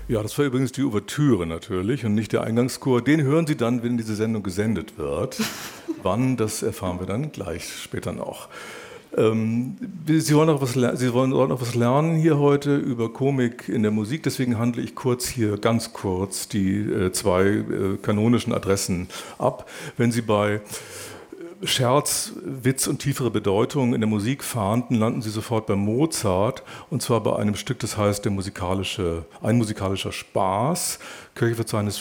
Ja, das war übrigens die Ouvertüre natürlich und nicht der Eingangschor. Den hören Sie dann, wenn diese Sendung gesendet wird. Wann, das erfahren wir dann gleich später noch. Sie wollen auch was lernen hier heute über Komik in der Musik, deswegen handle ich ganz kurz die zwei kanonischen Adressen ab. Wenn Sie bei Scherz, Witz und tiefere Bedeutung in der Musik fahnden, landen Sie sofort bei Mozart, und zwar bei einem Stück, das heißt ein musikalischer Spaß, Kirchenverzeichnis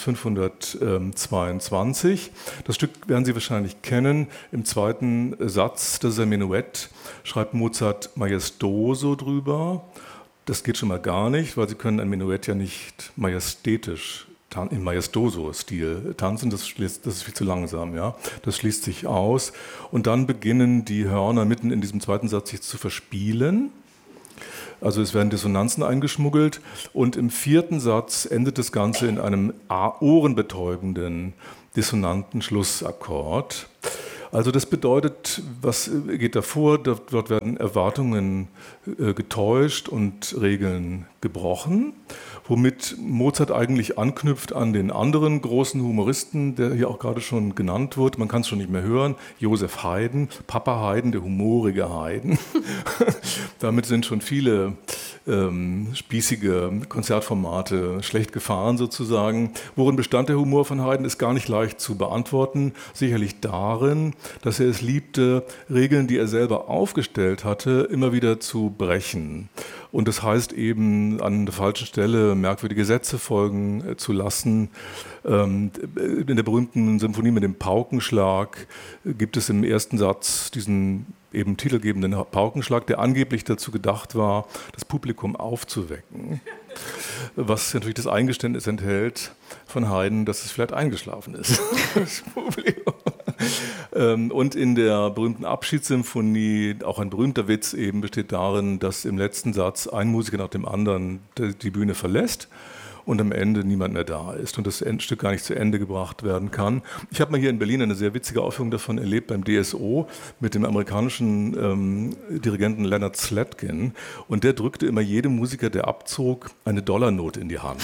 522. Das Stück werden Sie wahrscheinlich kennen. Im zweiten Satz, das ist ein Menuett, schreibt Mozart Maestoso drüber. Das geht schon mal gar nicht, weil Sie können ein Menuett ja nicht majestätisch im Maestoso-Stil tanzen, das ist viel zu langsam, ja. Das schließt sich aus. Und dann beginnen die Hörner mitten in diesem zweiten Satz sich zu verspielen. Also es werden Dissonanzen eingeschmuggelt. Und im vierten Satz endet das Ganze in einem ohrenbetäubenden, dissonanten Schlussakkord. Also das bedeutet, was geht davor? Dort werden Erwartungen getäuscht und Regeln gebrochen, womit Mozart eigentlich anknüpft an den anderen großen Humoristen, der hier auch gerade schon genannt wird. Man kann es schon nicht mehr hören. Joseph Haydn, Papa Haydn, der humorige Haydn. Damit sind schon viele spießige Konzertformate schlecht gefahren sozusagen. Worin bestand der Humor von Haydn, ist gar nicht leicht zu beantworten. Sicherlich darin, dass er es liebte, Regeln, die er selber aufgestellt hatte, immer wieder zu brechen. Und das heißt eben, an der falschen Stelle merkwürdige Sätze folgen zu lassen. In der berühmten Symphonie mit dem Paukenschlag gibt es im ersten Satz diesen eben titelgebenden Paukenschlag, der angeblich dazu gedacht war, das Publikum aufzuwecken. Was natürlich das Eingeständnis enthält von Haydn, dass es vielleicht eingeschlafen ist, das Publikum. Und in der berühmten Abschiedssymphonie, auch ein berühmter Witz eben, besteht darin, dass im letzten Satz ein Musiker nach dem anderen die Bühne verlässt und am Ende niemand mehr da ist und das Stück gar nicht zu Ende gebracht werden kann. Ich habe mal hier in Berlin eine sehr witzige Aufführung davon erlebt beim DSO mit dem amerikanischen Dirigenten Leonard Slatkin, und der drückte immer jedem Musiker, der abzog, eine Dollarnote in die Hand.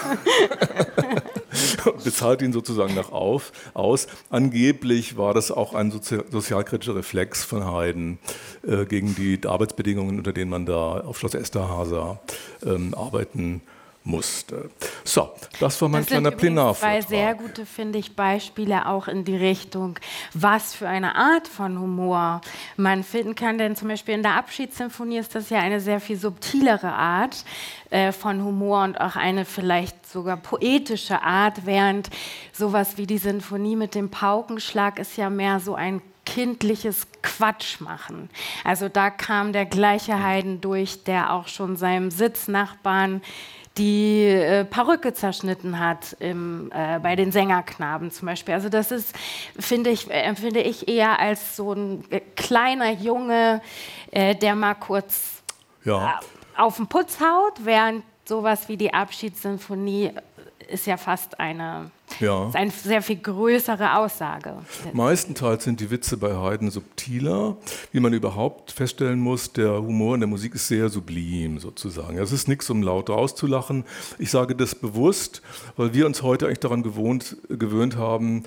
Bezahlt ihn sozusagen aus. Angeblich war das auch ein sozialkritischer Reflex von Haydn gegen die Arbeitsbedingungen, unter denen man da auf Schloss Esterházy arbeiten musste. So, das war mein kleiner Plenarvortrag. Das sind zwei sehr gute, finde ich, Beispiele auch in die Richtung, was für eine Art von Humor man finden kann. Denn zum Beispiel in der Abschiedssymphonie ist das ja eine sehr viel subtilere Art von Humor und auch eine vielleicht sogar poetische Art, während sowas wie die Sinfonie mit dem Paukenschlag ist ja mehr so ein kindliches Quatschmachen. Also da kam der gleiche Haydn durch, der auch schon seinem Sitznachbarn die Perücke zerschnitten hat bei den Sängerknaben zum Beispiel. Also das ist, empfinde ich eher als so ein kleiner Junge, der mal kurz auf den Putz haut, während sowas wie die Abschiedssymphonie ist ja fast eine sehr viel größere Aussage. Meistenteils sind die Witze bei Haydn subtiler. Wie man überhaupt feststellen muss, der Humor in der Musik ist sehr sublim sozusagen. Es ist nichts, um laut rauszulachen. Ich sage das bewusst, weil wir uns heute eigentlich daran gewöhnt haben,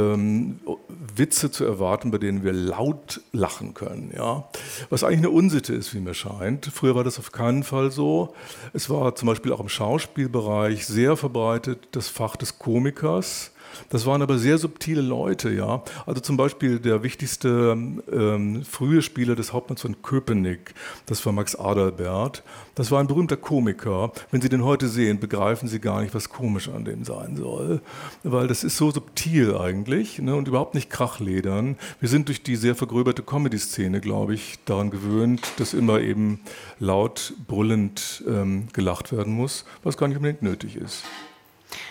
Witze zu erwarten, bei denen wir laut lachen können. Ja? Was eigentlich eine Unsitte ist, wie mir scheint. Früher war das auf keinen Fall so. Es war zum Beispiel auch im Schauspielbereich sehr verbreitet, das Fach des Komikers. Das waren aber sehr subtile Leute, ja. Also zum Beispiel der wichtigste frühe Spieler des Hauptmanns von Köpenick, das war Max Adalbert. Das war ein berühmter Komiker. Wenn Sie den heute sehen, begreifen Sie gar nicht, was komisch an dem sein soll. Weil das ist so subtil eigentlich, ne, und überhaupt nicht krachledern. Wir sind durch die sehr vergröberte Comedy-Szene, glaube ich, daran gewöhnt, dass immer eben laut, brüllend gelacht werden muss, was gar nicht unbedingt nötig ist.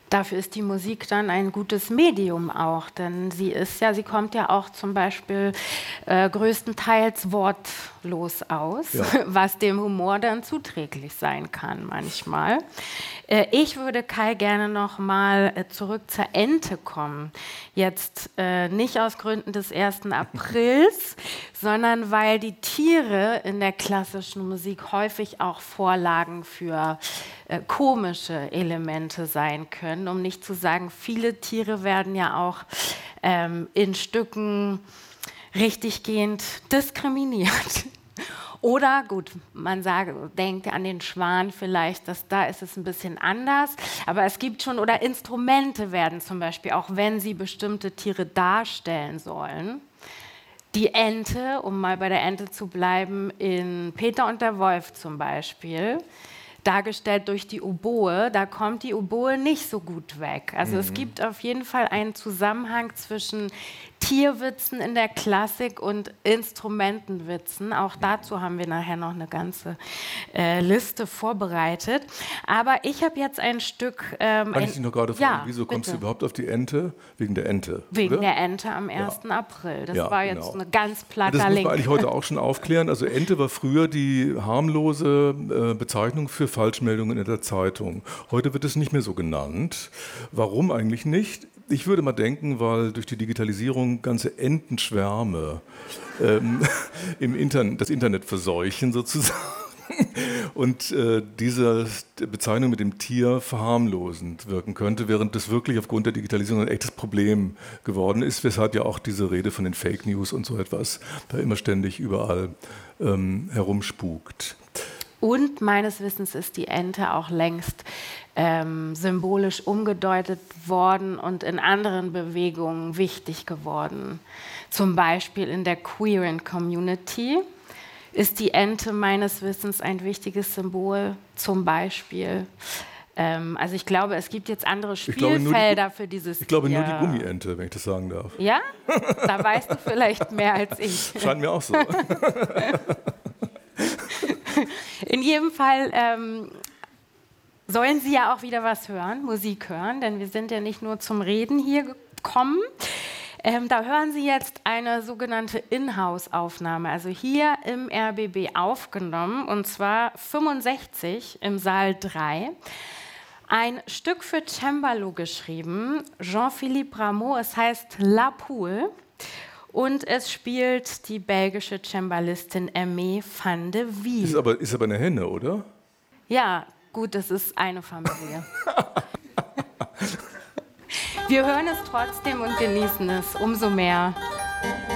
Dafür ist die Musik dann ein gutes Medium auch, denn sie kommt ja auch zum Beispiel größtenteils wortlos aus, ja. Was dem Humor dann zuträglich sein kann manchmal. Ich würde, Kai, gerne noch mal zurück zur Ente kommen. Jetzt nicht aus Gründen des 1. Aprils, sondern weil die Tiere in der klassischen Musik häufig auch Vorlagen für komische Elemente sein können, um nicht zu sagen, viele Tiere werden ja auch in Stücken richtiggehend diskriminiert. Oder gut, man denkt an den Schwan vielleicht, da ist es ein bisschen anders, aber es gibt schon, oder Instrumente werden zum Beispiel, auch wenn sie bestimmte Tiere darstellen sollen. Die Ente, um mal bei der Ente zu bleiben, in Peter und der Wolf zum Beispiel, dargestellt durch die Oboe, da kommt die Oboe nicht so gut weg. Also es gibt auf jeden Fall einen Zusammenhang zwischen Tierwitzen in der Klassik und Instrumentenwitzen. Auch dazu haben wir nachher noch eine ganze Liste vorbereitet. Aber ich habe jetzt ein Stück... Kann ich dich noch gerade fragen, wieso kommst du überhaupt auf die Ente? Wegen der Ente, Wegen oder? der Ente am 1. April. Das war jetzt eine ganz platter Link. Das muss man Link. eigentlich heute auch schon aufklären. Also Ente war früher die harmlose Bezeichnung für Falschmeldungen in der Zeitung. Heute wird es nicht mehr so genannt. Warum eigentlich nicht? Ich würde mal denken, weil durch die Digitalisierung ganze Entenschwärme das Internet verseuchen sozusagen und diese Bezeichnung mit dem Tier verharmlosend wirken könnte, während das wirklich aufgrund der Digitalisierung ein echtes Problem geworden ist, weshalb ja auch diese Rede von den Fake News und so etwas da immer ständig überall herumspukt. Und meines Wissens ist die Ente auch längst symbolisch umgedeutet worden und in anderen Bewegungen wichtig geworden. Zum Beispiel in der queeren Community ist die Ente meines Wissens ein wichtiges Symbol, zum Beispiel. Also ich glaube, es gibt jetzt andere Spielfelder für dieses Tier. Ich glaube nur die Gummiente, wenn ich das sagen darf. Ja? Da weißt du vielleicht mehr als ich. Scheint mir auch so. In jedem Fall sollen Sie ja auch wieder was hören, Musik hören, denn wir sind ja nicht nur zum Reden hier gekommen. Da hören Sie jetzt eine sogenannte Inhouse-Aufnahme, also hier im RBB aufgenommen, und zwar 65 im Saal 3. Ein Stück für Cembalo geschrieben, Jean-Philippe Rameau, es heißt La Poule. Und es spielt die belgische Cembalistin Aimée van de Wiel. Ist aber eine Henne, oder? Ja, gut, das ist eine Familie. Wir hören es trotzdem und genießen es umso mehr.